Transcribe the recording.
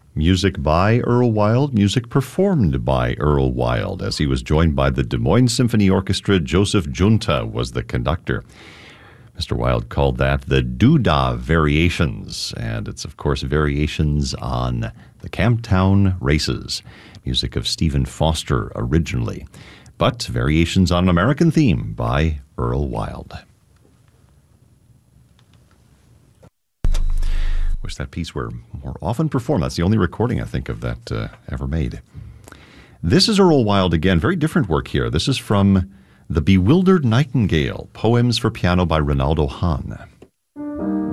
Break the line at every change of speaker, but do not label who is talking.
Music by Earl Wild, music performed by Earl Wild, as he was joined by the Des Moines Symphony Orchestra. Joseph Junta was the conductor. Mr. Wild called that the Doodah Variations, and it's, of course, variations on the Camptown Races, music of Stephen Foster originally, but variations on an American theme by Earl Wild. Wish that piece were more often performed. That's the only recording, I think, of that ever made. This is Earl Wild again. Very different work here. This is from The Bewildered Nightingale, Poems for Piano by Ronaldo Hahn.